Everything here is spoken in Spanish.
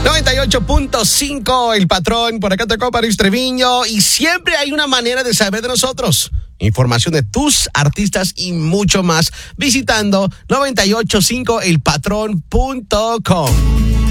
98.5, El Patrón, por acá tocó París Treviño, y siempre hay una manera de saber de nosotros. Información de tus artistas y mucho más visitando 985elpatrón.com.